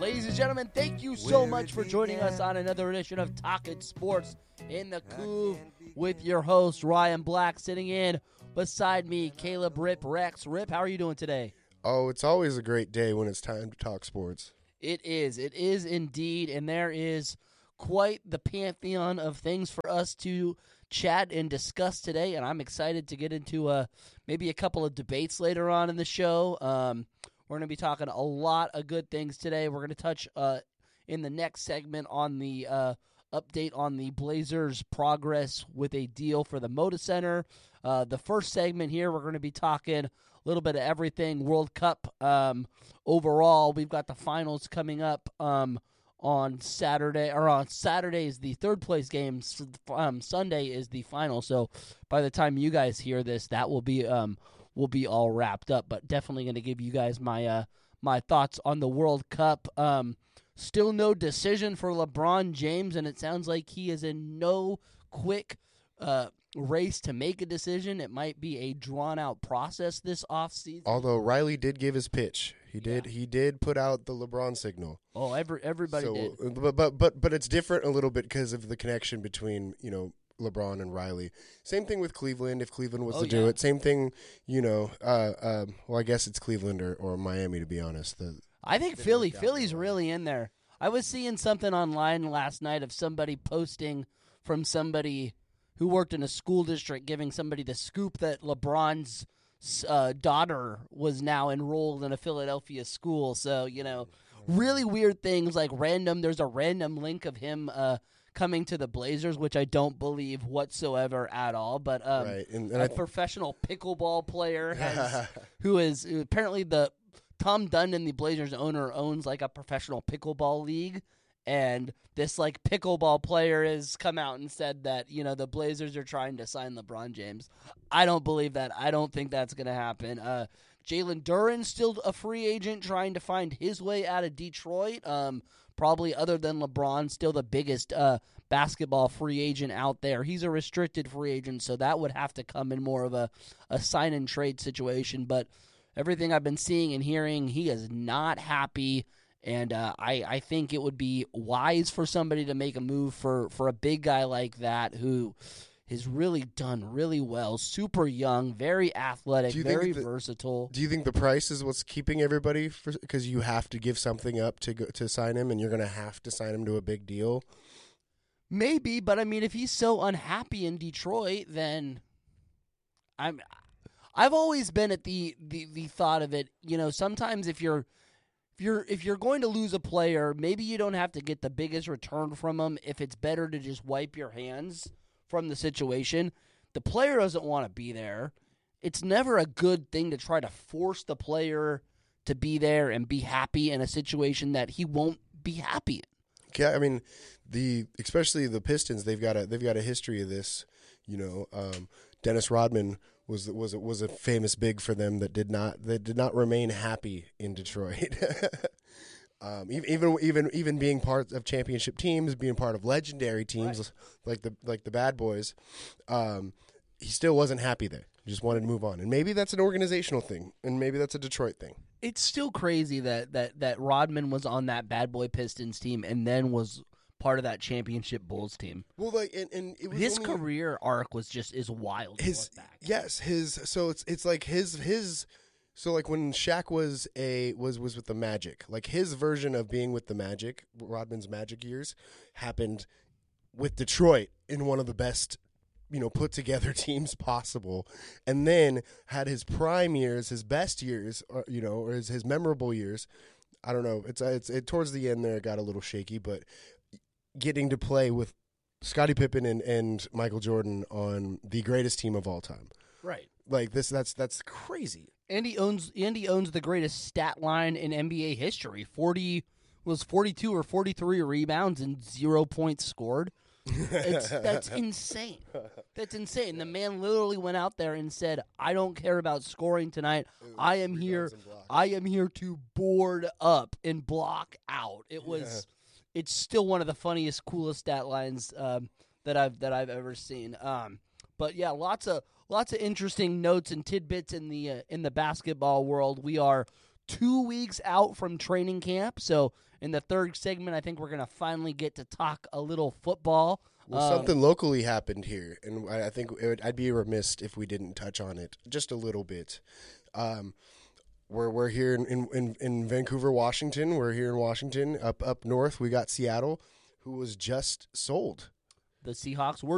Ladies and gentlemen, thank you so much for joining us on another edition of Talkin' Sports in the Couve with your host, Ryan Black, sitting in beside me, Caleb Rip Rex. Rip, how are you doing today? Oh, it's always a great day when it's time to talk sports. It is indeed, and there is quite the pantheon of things for us to chat and discuss today, and I'm excited to get into maybe a couple of debates later on in the show. We're going to be talking a lot of good things today. We're going to touch in the next segment on the update on the Blazers' progress with a deal for the Moda Center. The first segment here, we're going to be talking a little bit of everything World Cup overall. We've got the finals coming up on Saturday. Or on Saturday is the third place game. Sunday is the final. So by the time you guys hear this, that will be all wrapped up, but definitely going to give you guys my my thoughts on the World Cup. Still no decision for LeBron James, and it sounds like he is in no quick race to make a decision. It might be a drawn-out process this offseason. Although Riley did give his pitch. He did put out the LeBron signal. Oh, everybody did. But it's different a little bit because of the connection between, LeBron and Riley. Same thing with Cleveland, if Cleveland was to do it. Same thing, well, I guess it's Cleveland or Miami, to be honest. I think Philly's really in there. I was seeing something online last night of somebody posting from somebody who worked in a school district giving somebody the scoop that LeBron's daughter was now enrolled in a Philadelphia school. So, really weird things like there's a random link of him coming to the Blazers, which I don't believe whatsoever at all. But right. a professional pickleball player who is apparently Tom Dundon, the Blazers owner, owns like a professional pickleball league. And this like pickleball player has come out and said that, the Blazers are trying to sign LeBron James. I don't believe that. I don't think that's going to happen. Jalen Duren's still a free agent trying to find his way out of Detroit. Probably other than LeBron, still the biggest basketball free agent out there. He's a restricted free agent, so that would have to come in more of a sign-and-trade situation. But everything I've been seeing and hearing, he is not happy. And I think it would be wise for somebody to make a move for a big guy like that who has really done really well, super young, very athletic, very versatile. Do you think the price is what's keeping everybody? Because you have to give something up to sign him, and you're going to have to sign him to a big deal? Maybe, but I mean, if he's so unhappy in Detroit, then I've always been at the thought of it. Sometimes if you're going to lose a player, maybe you don't have to get the biggest return from him. If it's better to just wipe your hands from the situation, the player doesn't want to be there. It's never a good thing to try to force the player to be there and be happy in a situation that he won't be happy in. Yeah, I mean, especially the Pistons, they've got a history of this. Dennis Rodman was a famous big for them that did not remain happy in Detroit. Even being part of championship teams, being part of legendary teams like the Bad Boys, he still wasn't happy there. He just wanted to move on, and maybe that's an organizational thing, and maybe that's a Detroit thing. It's still crazy that Rodman was on that Bad Boy Pistons team and then was part of that championship Bulls team. Well, and it was his career arc is wild. His to look back. Yes, it's like his. So like when Shaq was with the Magic, like his version of being with the Magic, Rodman's Magic years, happened with Detroit in one of the best, put together teams possible, and then had his prime years, his best years, or his memorable years. I don't know. It's towards the end there it got a little shaky, but getting to play with Scottie Pippen and Michael Jordan on the greatest team of all time. Right. Like that's crazy. And he owns the greatest stat line in NBA history. 42 or 43 rebounds and 0 points scored. That's insane. That's insane. The man literally went out there and said, "I don't care about scoring tonight. I am here to board up and block out." It's still one of the funniest, coolest stat lines that I've ever seen. But yeah, lots of interesting notes and tidbits in the basketball world. We are 2 weeks out from training camp. So in the third segment, I think we're going to finally get to talk a little football. Well, something locally happened here, and I think I'd be remiss if we didn't touch on it just a little bit. We're here in Vancouver, Washington. We're here in Washington. Up north, we got Seattle, who was just sold. The Seahawks were